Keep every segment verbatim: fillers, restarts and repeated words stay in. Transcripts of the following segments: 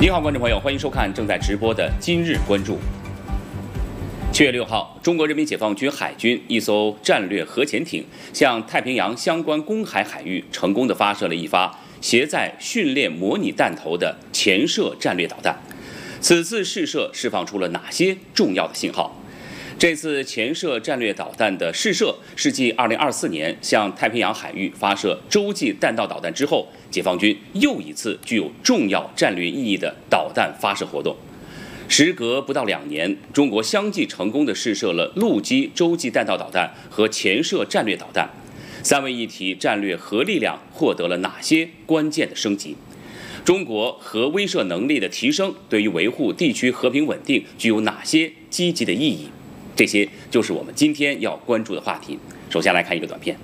你好，观众朋友，欢迎收看正在直播的《今日关注》。七月六号，中国人民解放军海军一艘战略核潜艇向太平洋相关公海海域成功地发射了一发携载训练模拟弹头的潜射战略导弹。此次试射释放出了哪些重要的信号？这次潜射战略导弹的试射是继二零二四年向太平洋海域发射洲际弹道导弹之后，解放军又一次具有重要战略意义的导弹发射活动。时隔不到两年，中国相继成功地试射了陆基洲际弹道导弹和潜射战略导弹，三位一体战略核力量获得了哪些关键的升级？中国核威慑能力的提升对于维护地区和平稳定具有哪些积极的意义？这些就是我们今天要关注的话题。首先来看一个短片。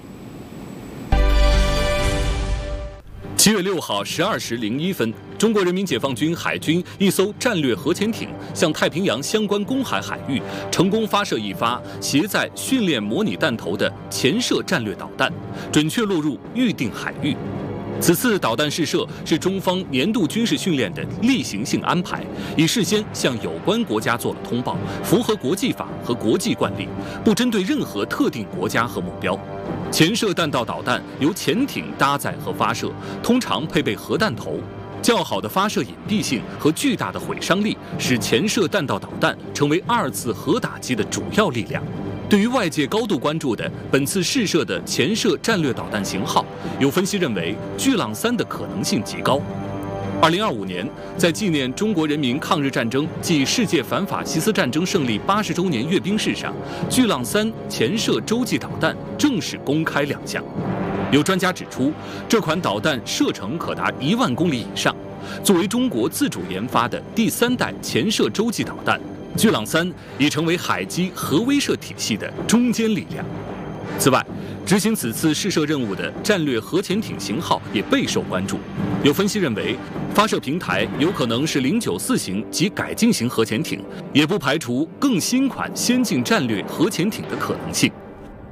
七月六号十二时零一分，中国人民解放军海军一艘战略核潜艇向太平洋相关公海海域成功发射一发携载训练模拟弹头的潜射战略导弹，准确落入预定海域。此次导弹试射是中方年度军事训练的例行性安排，已事先向有关国家做了通报，符合国际法和国际惯例，不针对任何特定国家和目标。潜射弹道导弹由潜艇搭载和发射，通常配备核弹头。较好的发射隐蔽性和巨大的毁伤力，使潜射弹道导弹成为二次核打击的主要力量。对于外界高度关注的本次试射的潜射战略导弹型号，有分析认为巨浪三的可能性极高。二零二五年，在纪念中国人民抗日战争暨世界反法西斯战争胜利八十周年阅兵式上，巨浪三潜射洲际导弹正式公开亮相。有专家指出，这款导弹射程可达一万公里以上，作为中国自主研发的第三代潜射洲际导弹，巨浪三已成为海基核威慑体系的中坚力量。此外，执行此次试射任务的战略核潜艇型号也备受关注。有分析认为，发射平台有可能是零九四型及改进型核潜艇，也不排除更新款先进战略核潜艇的可能性。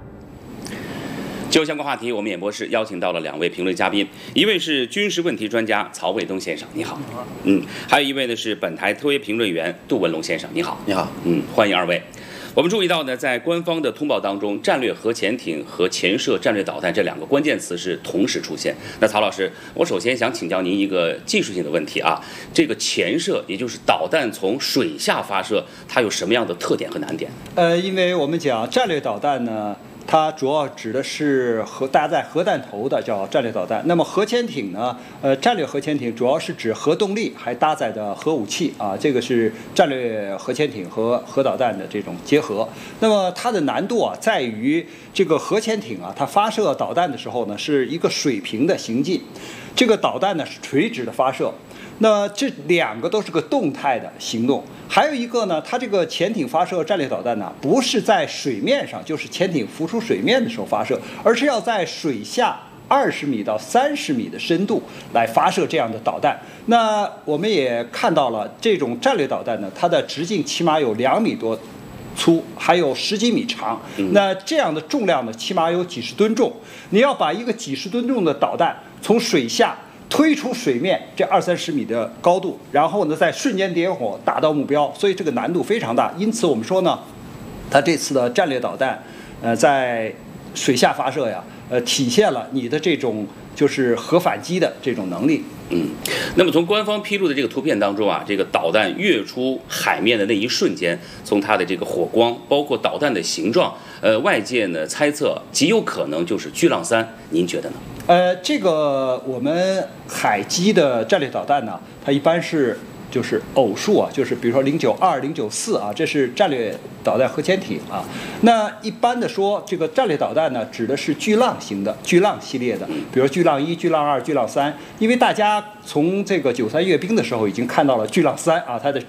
就相关话题，我们演播室邀请到了两位评论嘉宾，一位是军事问题专家曹卫东先生，你好。嗯，还有一位呢是本台特约评论员杜文龙先生，你好。 你好。 嗯，欢迎二位。我们注意到呢，在官方的通报当中，战略核潜艇和潜射战略导弹这两个关键词是同时出现。那曹老师，我首先想请教您一个技术性的问题啊，这个潜射，也就是导弹从水下发射，它有什么样的特点和难点？ 呃，因为我们讲战略导弹呢，它主要指的是核搭载核弹头的叫战略导弹。那么核潜艇呢，呃，战略核潜艇主要是指核动力还搭载的核武器啊，这个是战略核潜艇和核导弹的这种结合。那么它的难度啊，在于这个核潜艇啊，它发射导弹的时候呢，是一个水平的行进，这个导弹呢是垂直的发射。那这两个都是个动态的行动，还有一个呢，它这个潜艇发射战略导弹呢，不是在水面上，就是潜艇浮出水面的时候发射，而是要在水下二十米到三十米的深度来发射这样的导弹。那我们也看到了，这种战略导弹呢，它的直径起码有两米多粗，还有十几米长。那这样的重量呢，起码有几十吨重。你要把一个几十吨重的导弹从水下推出水面这二三十米的高度，然后呢再瞬间点火打到目标，所以这个难度非常大。因此我们说呢，它这次的战略导弹，呃，在水下发射呀，呃，体现了你的这种就是核反击的这种能力。 嗯，那么从官方披露的这个图片当中啊，这个导弹跃出海面的那一瞬间，从它的这个火光，包括导弹的形状，呃，外界呢猜测极有可能就是巨浪三，您觉得呢？ 呃，这个我们海基的战略导弹呢，它一般是就是偶数啊，就是比如说零九二、零九四啊，这是战略导弹核潜艇啊。那一般的说，这个战略导弹呢，指的是巨浪型的、巨浪系列的，比如巨浪一、巨浪二、巨浪三。因为大家从这个九三阅兵的时候已经看到了巨浪三啊，它的